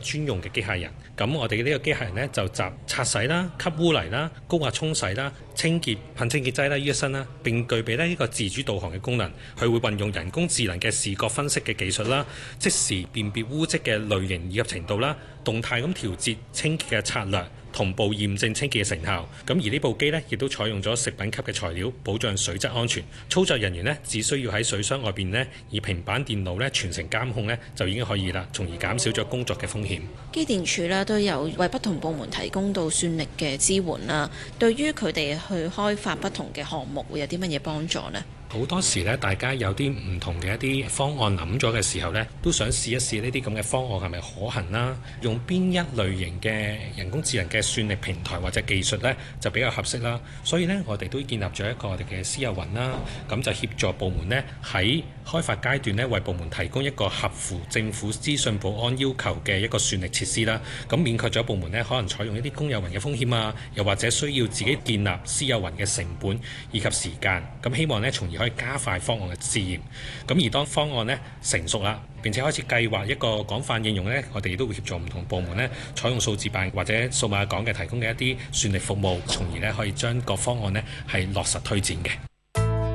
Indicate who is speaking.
Speaker 1: 專用嘅機械人。咁我哋呢個機械人呢，就集擦洗啦、吸污泥啦、高壓沖洗啦、清潔噴清潔劑啦於一身啦，並具備呢個自主導航嘅功能。佢會運用人工智能嘅視覺分析嘅技術啦，即時辨別污漬嘅類型以及程度啦，動態咁調節清潔嘅策略，同步驗證清潔嘅成效。咁而呢部機呢，亦都採用咗食品級嘅材料，保障水質安全。操作人員呢，只需要喺水箱外邊呢，以平板電腦呢全程監控呢，就已經可以啦，從而減少咗工作嘅風險。
Speaker 2: 機電署呢都有為不同部門提供到算力嘅支援啦。對於佢哋去開發不同嘅項目，會有啲乜嘢幫助呢？
Speaker 1: 好多時咧，大家有啲唔同嘅一啲方案諗咗嘅時候呢，都想試一試呢啲咁嘅方案係咪可行啦？用邊一類型嘅人工智能嘅算力平台或者技術呢，就比較合適啦。所以呢，我哋都建立咗一個我哋嘅私有雲啦，咁就協助部門呢喺開發階段呢，為部門提供一個合乎政府資訊保安要求嘅一個算力設施啦。咁免卻咗部門呢可能採用一啲公有雲嘅風險啊，又或者需要自己建立私有雲嘅成本以及時間。咁希望呢，從而可以加快方案嘅試驗。咁而當方案呢成熟啦，並且開始計劃一個廣泛應用呢，我哋都會協助唔同部門呢採用數字辦或者數碼港嘅提供嘅一啲算力服務，從而呢可以將個方案呢係落實推展嘅。